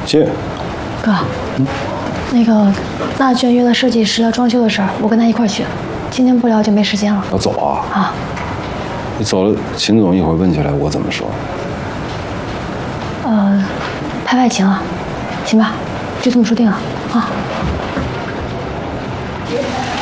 谢。 哥，那个娜娟约了设计师要装修的事儿，我跟他一块儿去。今天不聊就没时间了。 要走啊？ 啊。 你走了，秦总一会儿问起来，我怎么说？ 拍外勤了，行吧？就这么说定了啊。